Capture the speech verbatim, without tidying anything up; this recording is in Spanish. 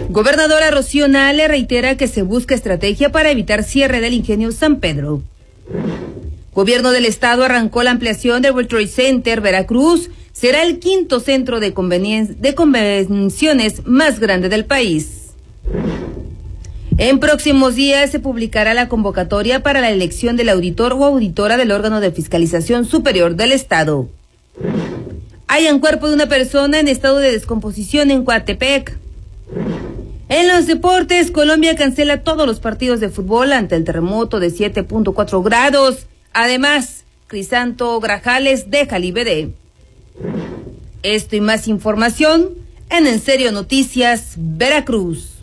Gobernadora Rocío Nale reitera que se busca estrategia para evitar cierre del ingenio San Pedro. Gobierno del Estado arrancó la ampliación del World Trade Center Veracruz. Será el quinto centro de, de convenciones más grande del país. En próximos días se publicará la convocatoria para la elección del auditor o auditora del órgano de fiscalización superior del Estado. Hallan cuerpo de una persona en estado de descomposición en Coatepec. En los deportes, Colombia cancela todos los partidos de fútbol ante el terremoto de siete punto cuatro grados. Además, Crisanto Grajales deja el I B D. Esto y más información en En Serio Noticias, Veracruz.